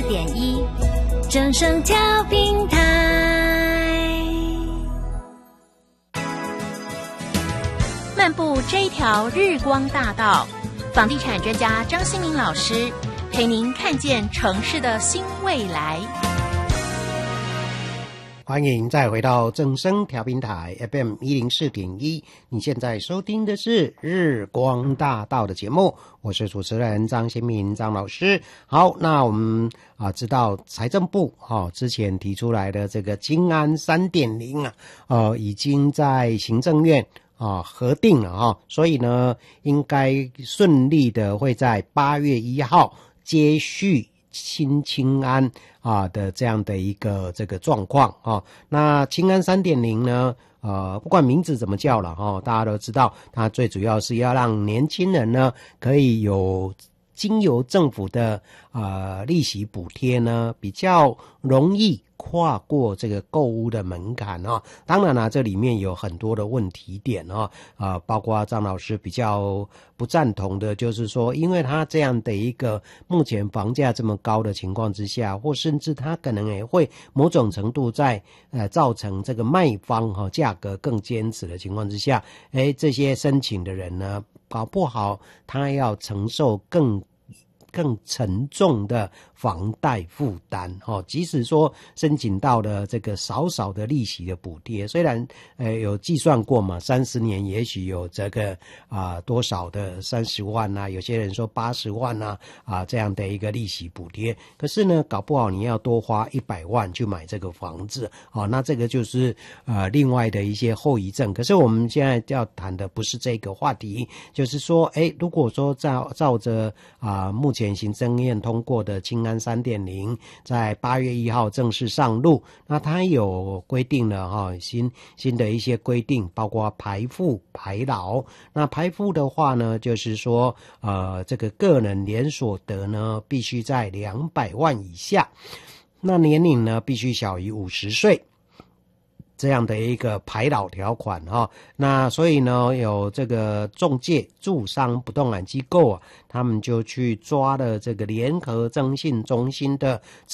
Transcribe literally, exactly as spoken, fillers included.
点一，正声调频台。漫步这一条日光大道，房地产专家张新民老师陪您看见城市的新未来。 欢迎再回到正声调频台 F M 一零四点一，你现在收听的是日光大道的节目，我是主持人张新民张老师。好，那我们啊知道财政部哦之前提出来的这个金安 三点零 啊，呃已经在行政院啊核定了啊，所以呢应该顺利的会在八月一号接续新青安啊的这样的一个这个状况啊。那青安 三点零 呢，呃，不管名字怎么叫了哈，大家都知道，它最主要是要让年轻人呢可以有经由政府的呃利息补贴呢，比较容易跨过这个购物的门槛啊。当然啦、啊，这里面有很多的问题点啊，呃，包括张老师比较不赞同的，就是说，因为他这样的一个目前房价这么高的情况之下，或甚至他可能也会某种程度在呃造成这个卖方哈、哦、价格更坚持的情况之下，哎，这些申请的人呢，搞不好他要承受更更沉重的房贷负担哦，即使说申请到了这个少少的利息的补贴，虽然呃有计算过嘛，三十年也许有这个啊、呃、多少的三十万啊，有些人说八十万啊啊这样的一个利息补贴，可是呢，搞不好你要多花一百万去买这个房子哦，那这个就是呃另外的一些后遗症。可是我们现在要谈的不是这个话题，就是说，哎，如果说照照着啊、呃、目前前行政院通过的青安 三点零 在八月一号正式上路，那它有规定了哈、哦、新新的一些规定，包括排富排老。那排富的话呢，就是说呃这个个人年所得呢必须在两百万以下，那年龄呢必须小于五十岁。这样的一个排老条款哈、哦，那所以呢，有这个中介、住商不动产机构啊，他们就去抓了这个联合征信中心的